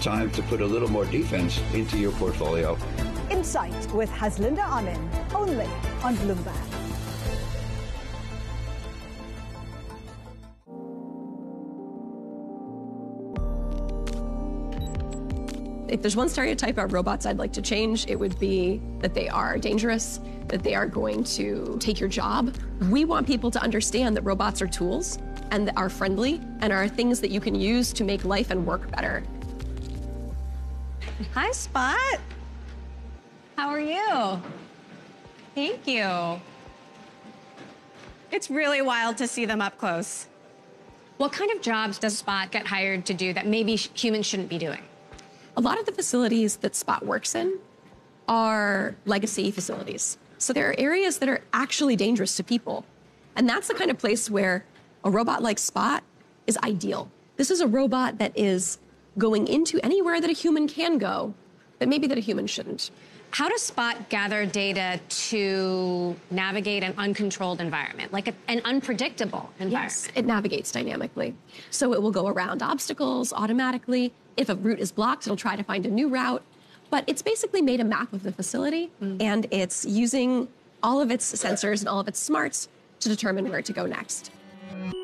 time to put a little more defense into your portfolio. Insight with Haslinda Amin, only on Bloomberg. If there's one stereotype about robots I'd like to change, it would be that they are dangerous, that they are going to take your job. We want people to understand that robots are tools and are friendly and are things that you can use to make life and work better. Hi, Spot. How are you? Thank you. It's really wild to see them up close. What kind of jobs does Spot get hired to do that maybe humans shouldn't be doing? A lot of the facilities that Spot works in are legacy facilities. So there are areas that are actually dangerous to people. And that's the kind of place where a robot like Spot is ideal. This is a robot that is going into anywhere that a human can go, but maybe that a human shouldn't. How does Spot gather data to navigate an uncontrolled environment, like an unpredictable environment? Yes, it navigates dynamically. So it will go around obstacles automatically. If a route is blocked, it'll try to find a new route. But it's basically made a map of the facility, and it's using all of its sensors and all of its smarts to determine where to go next.